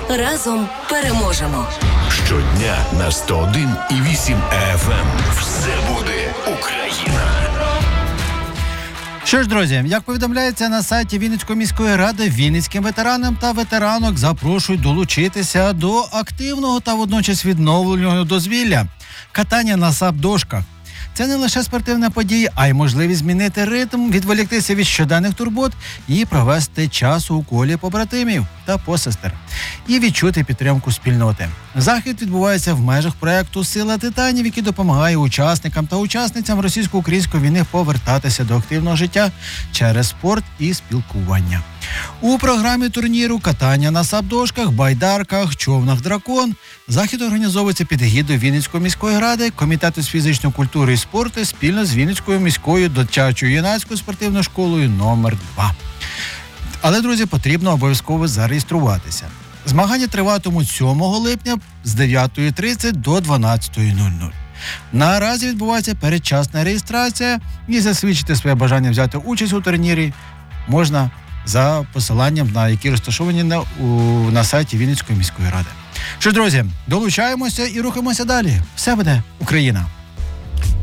Разом переможемо. Щодня на 101,8 FM. Все буде Україна. Що ж, друзі, як повідомляється на сайті Вінницької міської ради, вінницьким ветеранам та ветеранок запрошують долучитися до активного та водночас відновленого дозвілля – катання на сап-дошках. Це не лише спортивна подія, а й можливість змінити ритм, відволіктися від щоденних турбот і провести час у колі побратимів та посестер. І відчути підтримку спільноти. Захід відбувається в межах проєкту «Сила титанів», який допомагає учасникам та учасницям російсько-української війни повертатися до активного життя через спорт і спілкування. У програмі турніру катання на сап-дошках, байдарках, човнах «Дракон» захід організовується під егідою Вінницької міської ради, Комітету з фізичної культури і спорту спільно з Вінницькою міською дитячою юнацькою спортивною школою номер 2. Але, друзі, потрібно обов'язково зареєструватися. Змагання триватимуть 7 липня з 9:30 до 12:00. Наразі відбувається передчасна реєстрація і засвідчити своє бажання взяти участь у турнірі можна за посиланням, на які розташовані на сайті Вінницької міської ради. Що ж, друзі, долучаємося і рухаємося далі. Все буде Україна!